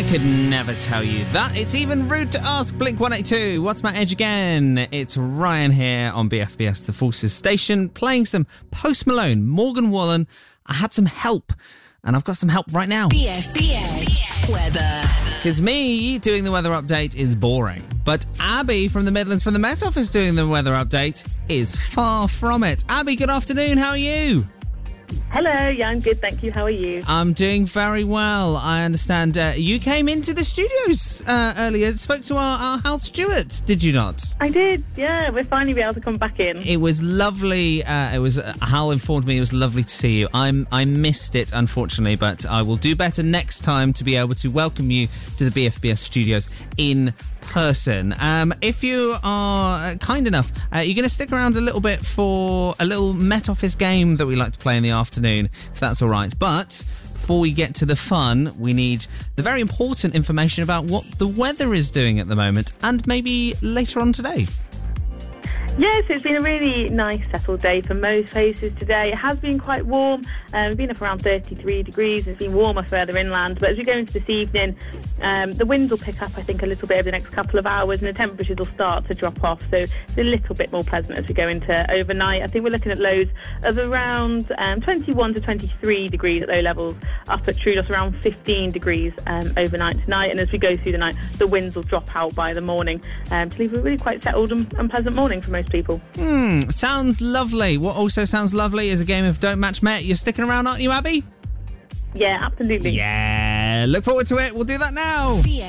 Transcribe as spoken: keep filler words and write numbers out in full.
could never tell you that. It's even rude to ask. Blink one eighty-two. What's my age again? It's Ryan here on B F B S The Forces Station, playing some Post Malone, Morgan Wallen. I had some help, and I've got some help right now. B F B S Weather. Because me doing the weather update is boring. But Abby from the Midlands, from the Met Office, doing the weather update is far from it. Abby, good afternoon. How are you? Hello, yeah, I'm good, thank you. How are you? I'm doing very well. I understand uh, you came into the studios uh, earlier, spoke to our, our house steward, did you not? I did, yeah. We're finally be able to come back in. It was lovely. Uh, it was uh, Hal informed me it was lovely to see you. I'm I missed it, unfortunately, but I will do better next time to be able to welcome you to the B F B S studios in person. Um, if you are kind enough, uh, you're going to stick around a little bit for a little Met Office game that we like to play in the afternoon, if that's all right. But before we get to the fun, we need the very important information about what the weather is doing at the moment, and maybe later on today. Yes, it's been a really nice settled day for most places today. It has been quite warm. Um, it's been up around thirty-three degrees. It's been warmer further inland. But as we go into this evening, um, the winds will pick up, I think, a little bit over the next couple of hours, and the temperatures will start to drop off. So it's a little bit more pleasant as we go into overnight. I think we're looking at lows of around um, twenty-one to twenty-three degrees at low levels, up at Troodos around fifteen degrees um, overnight tonight. And as we go through the night, the winds will drop out by the morning um, to leave a really quite settled and, and pleasant morning for most people. Hmm, sounds lovely. What also sounds lovely is a game of Don't Match Met. You're sticking around, aren't you, Abby? Yeah, absolutely. Yeah, look forward to it. We'll do that now.